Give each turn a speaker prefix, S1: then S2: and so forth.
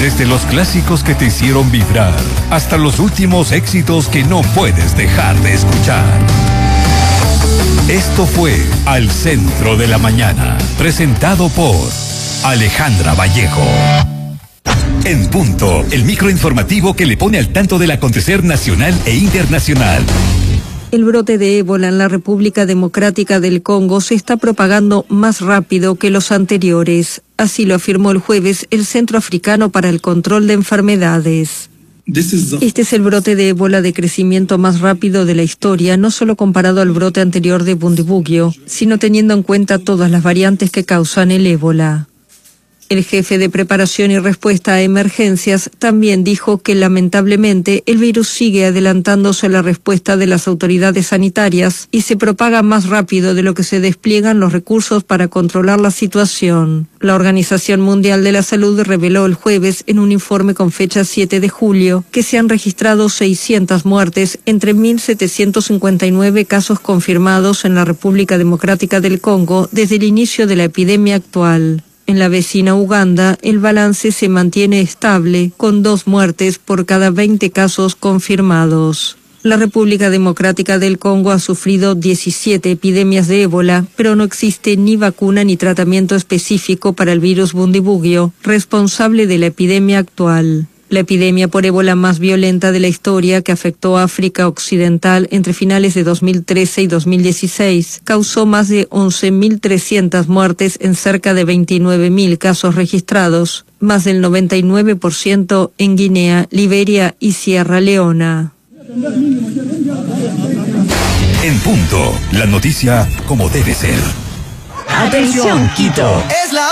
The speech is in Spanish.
S1: Desde los clásicos que te hicieron vibrar hasta los últimos éxitos que no puedes dejar de escuchar. Esto fue Al Centro de la Mañana, presentado por Alejandra Vallejo. En punto, el microinformativo que le pone al tanto del acontecer nacional e internacional.
S2: El brote de ébola en la República Democrática del Congo se está propagando más rápido que los anteriores. Así lo afirmó el jueves el Centro Africano para el Control de Enfermedades. Este es el brote de ébola de crecimiento más rápido de la historia, no solo comparado al brote anterior de Bundibugyo, sino teniendo en cuenta todas las variantes que causan el ébola. El jefe de preparación y respuesta a emergencias también dijo que lamentablemente el virus sigue adelantándose a la respuesta de las autoridades sanitarias y se propaga más rápido de lo que se despliegan los recursos para controlar la situación. La Organización Mundial de la Salud reveló el jueves en un informe con fecha 7 de julio que se han registrado 600 muertes entre 1.759 casos confirmados en la República Democrática del Congo desde el inicio de la epidemia actual. En la vecina Uganda, el balance se mantiene estable, con 2 muertes por cada 20 casos confirmados. La República Democrática del Congo ha sufrido 17 epidemias de ébola, pero no existe ni vacuna ni tratamiento específico para el virus Bundibugyo, responsable de la epidemia actual. La epidemia por ébola más violenta de la historia, que afectó a África Occidental entre finales de 2013 y 2016, causó más de 11.300 muertes en cerca de 29.000 casos registrados, más del 99% en Guinea, Liberia y Sierra Leona.
S1: En punto, la noticia como debe ser.
S3: ¡Atención, Quito!